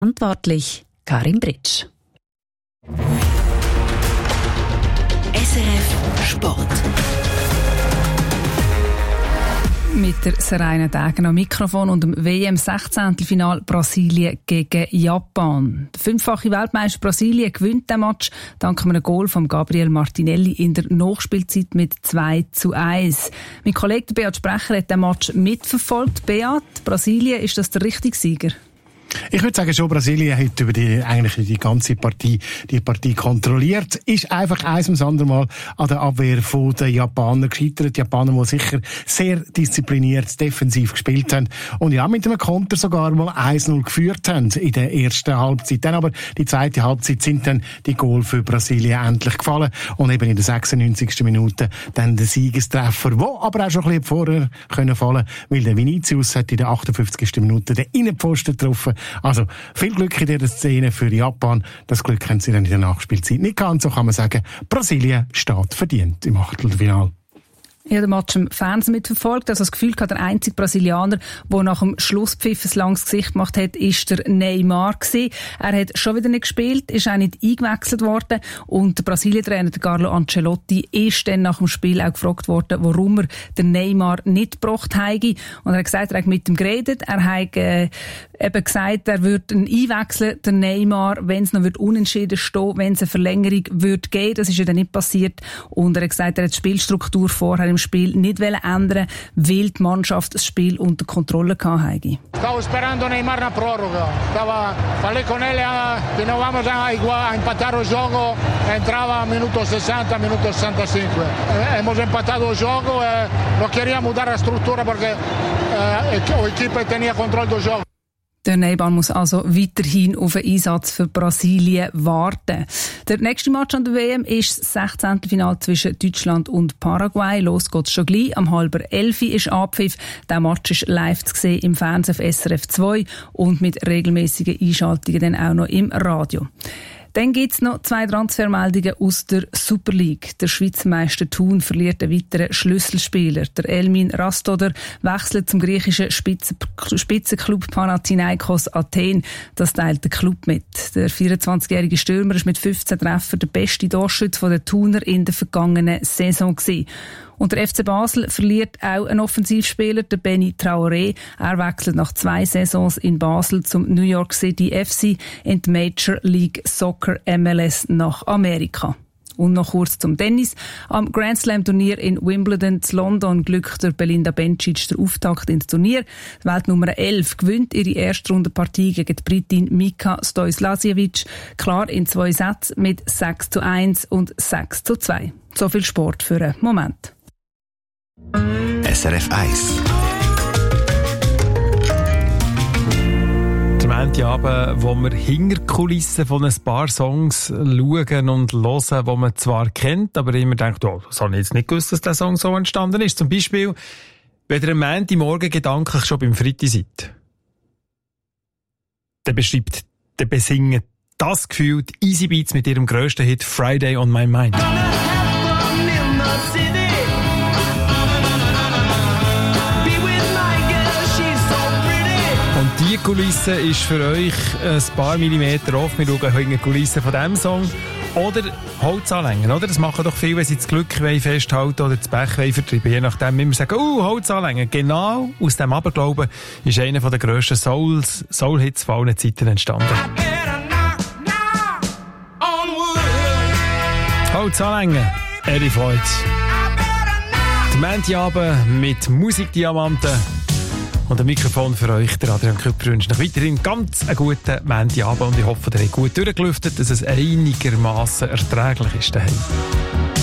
Verantwortlich Karin Britsch. SRF Sport. Mit der Serena Degen am Mikrofon und dem WM-16-Final Brasilien gegen Japan. Der fünffache Weltmeister Brasilien gewinnt den Match dank einem Goal von Gabriel Martinelli in der Nachspielzeit mit 2:1. Mein Kollege Beat Sprecher hat den Match mitverfolgt. Beat, Brasilien, ist das der richtige Sieger? Ich würde sagen, schon Brasilien hat über die ganze Partie, die Partie kontrolliert. Ist einfach eins ums andere Mal an der Abwehr von den Japanern gescheitert. Die Japaner, die sicher sehr diszipliniert defensiv gespielt haben. Und ja, mit einem Konter sogar mal 1:0 geführt haben in der ersten Halbzeit. Dann aber die zweite Halbzeit sind dann die Goal für Brasilien endlich gefallen. Und eben in der 96. Minute dann der Siegestreffer, wo aber auch schon ein bisschen vorher fallen können, weil der Vinicius hat in der 58. Minute den Innenpfosten getroffen. Also, viel Glück in dieser Szene für Japan. Das Glück haben sie dann in der Nachspielzeit nicht gehabt. Und so kann man sagen, Brasilien steht verdient im Achtelfinale. Ich habe den Match im Fernsehen mitverfolgt. Also das Gefühl hatte, der einzige Brasilianer, der nach dem Schlusspfiff ein langes Gesicht gemacht hat, ist der Neymar gewesen. Er hat schon wieder nicht gespielt, ist auch nicht eingewechselt worden. Und der Brasilien-Trainer Carlo Ancelotti ist dann nach dem Spiel auch gefragt worden, warum er den Neymar nicht gebracht habe. Und er hat gesagt, er hat mit ihm geredet. Er hat eben gesagt, er würde ihn einwechseln, den Neymar, wenn es noch unentschieden stehen, wenn es eine Verlängerung würde geben. Das ist ja dann nicht passiert. Und er hat gesagt, er hat die Spielstruktur vorher im Spiel nicht ändern, weil die Mannschaft das Spiel unter Kontrolle hatte. Stavo sperando Neymar una proroga. Falei con ele que no vamos a empatar o jogo. Entrava minuto 60, minuto 65. Hemos empatado o jogo e no quería mudar a struttura porque o equipe tenía control do jogo. Der Neymar muss also weiterhin auf einen Einsatz für Brasilien warten. Der nächste Match an der WM ist das 16. Finale zwischen Deutschland und Paraguay. Los geht's schon gleich. Am 10:30 ist Abpfiff. Der Match ist live zu sehen im Fernsehen auf SRF 2 und mit regelmäßigen Einschaltungen dann auch noch im Radio. Dann gibt's noch 2 Transfermeldungen aus der Super League. Der Schweizer Meister Thun verliert einen weiteren Schlüsselspieler. Der Elmin Rastoder wechselt zum griechischen Spitzenklub Panathinaikos Athen. Das teilt der Club mit. Der 24-jährige Stürmer ist mit 15 Treffern der beste Torschütze der Thuner in der vergangenen Saison gewesen. Und der FC Basel verliert auch einen Offensivspieler, der Benny Traoré. Er wechselt nach 2 Saisons in Basel zum New York City FC in die Major League Soccer MLS nach Amerika. Und noch kurz zum Tennis. Am Grand Slam Turnier in Wimbledon in London glückt der Belinda Bencic der Auftakt ins Turnier. Die Weltnummer 11 gewinnt ihre Erstrundenpartie gegen die Britin Mika Stoislasiewicz klar in 2 Sätzen mit 6:1 und 6:2. So viel Sport für einen Moment. SRF 1. Der Montagabend, wo wir hinter die Kulissen von ein paar Songs schauen und hören, die man zwar kennt, aber immer denkt, oh, das habe ich jetzt nicht gewusst, dass der Song so entstanden ist. Zum Beispiel, wenn ihr am Montagmorgen gedanklich schon beim Freitag seid. Der besingt das Gefühl, die Easy Beats mit ihrem grössten Hit Friday on My Mind. Und die Kulisse ist für euch ein paar Millimeter off. Wir schauen heute die Kulisse von diesem Song. Oder Holz anlängen, oder? Das machen doch viele, wenn sie das Glück festhalten oder das Pech vertreiben. Je nachdem, wie wir sagen, Holz anlängen. Genau aus dem Aberglauben ist einer der grössten Soul-Hits von allen Zeiten entstanden. Holz anlängen, Eddie Floyd. Der Montagabend mit Musikdiamanten. Und ein Mikrofon für euch, der Adrian Küpper, wünscht euch weiterhin ganz einen guten Montagabend und ich hoffe, ihr habt gut durchgelüftet, dass es einigermaßen erträglich ist daheim.